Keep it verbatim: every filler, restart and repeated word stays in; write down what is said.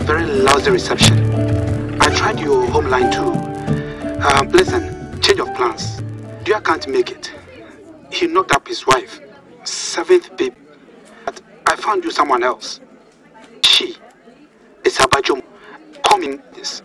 very lousy reception. I tried your home line too. Um, listen, change of plans. Dear can't make it. He knocked up his wife. Seventh baby. But I found you someone else. She is Abajom. Coming this.